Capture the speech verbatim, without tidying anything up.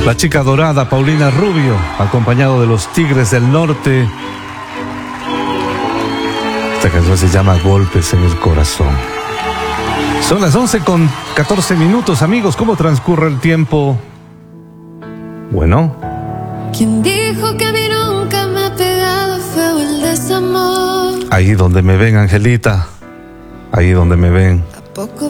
La chica dorada, Paulina Rubio, acompañado de los Tigres del Norte. Esta canción se llama Golpes en el Corazón. Son las once con catorce minutos, amigos. ¿Cómo transcurre el tiempo? Bueno. ¿Quién dijo que a mí nunca me ha pegado feo el desamor? Ahí donde me ven, Angelita. Ahí donde me ven. ¿A poco